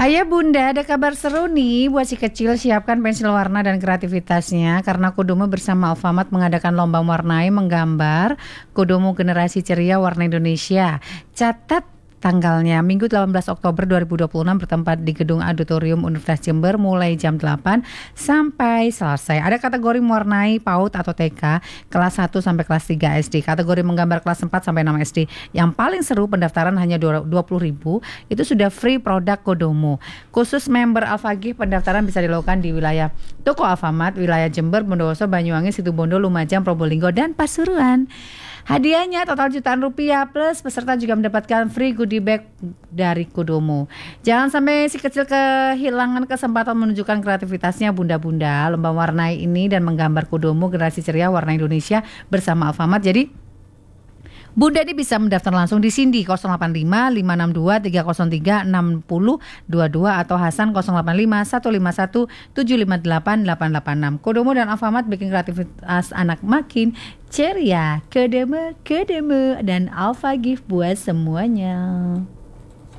Ayah bunda, ada kabar seru nih buat si kecil. Siapkan pensil warna dan kreativitasnya, karena Kodomo bersama Alfamart mengadakan lomba mewarnai menggambar Kodomo generasi ceria warna Indonesia. Catat tanggalnya Minggu 18 Oktober 2026 bertempat di Gedung Auditorium Universitas Jember mulai jam 8 sampai selesai. Ada kategori mewarnai PAUD atau TK kelas 1 sampai kelas 3 SD, kategori menggambar kelas 4 sampai 6 SD. Yang paling seru, pendaftaran hanya 20.000, itu sudah free produk Kodomo. Khusus member Alfagih, pendaftaran bisa dilakukan di wilayah Toko Alfamart, wilayah Jember, Bondowoso, Banyuwangi, Situbondo, Lumajang, Probolinggo, dan Pasuruan. Hadiahnya total jutaan rupiah, plus peserta juga mendapatkan free goodie bag dari Kodomo. Jangan sampai si kecil kehilangan kesempatan menunjukkan kreativitasnya bunda-bunda. Lomba warnai ini dan menggambar Kodomo generasi ceria warna Indonesia bersama Alfamart. Jadi Bunda ini bisa mendaftar langsung di Cindy 085 562 303 6022 atau Hasan 085 151 758 886. Kodomo dan Alfamart bikin kreativitas anak makin ceria. Kodomo dan Alfagih buat semuanya.